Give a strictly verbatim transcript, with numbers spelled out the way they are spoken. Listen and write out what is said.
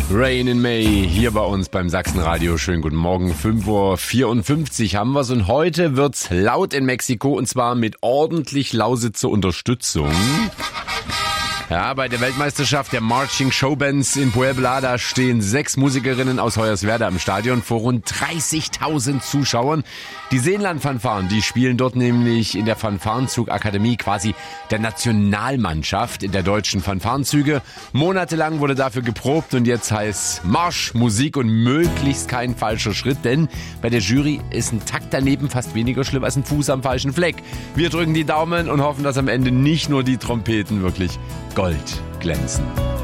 Rain in May hier bei uns beim Sachsenradio. Schönen guten Morgen. fünf Uhr vierundfünfzig haben wir's und heute wird's laut in Mexiko und zwar mit ordentlich Lausitzer Unterstützung. Ja, bei der Weltmeisterschaft der Marching Showbands in Puebla, da stehen sechs Musikerinnen aus Hoyerswerda im Stadion vor rund dreißigtausend Zuschauern. Die Seenland-Fanfaren, die spielen dort nämlich in der Fanfarenzug-Akademie, quasi der Nationalmannschaft in der deutschen Fanfarenzüge. Monatelang wurde dafür geprobt und jetzt heißt Marsch, Musik und möglichst kein falscher Schritt, denn bei der Jury ist ein Takt daneben fast weniger schlimm als ein Fuß am falschen Fleck. Wir drücken die Daumen und hoffen, dass am Ende nicht nur die Trompeten wirklich Gold glänzen.